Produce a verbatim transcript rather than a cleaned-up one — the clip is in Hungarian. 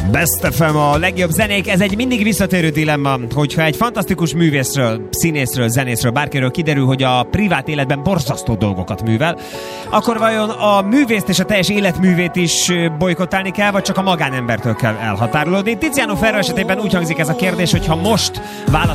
Best ef em, a legjobb zenék, ez egy mindig visszatérő dilemma, hogyha egy fantasztikus művészről, színészről, zenészről, bárkiről kiderül, hogy a privát életben borzasztó dolgokat művel, akkor vajon a művészt és a teljes életművét is bolykottálni kell, vagy csak a magánembertől kell elhatárolódni? Tiziano Ferro esetében úgy hangzik ez a kérdés, hogy ha most válasz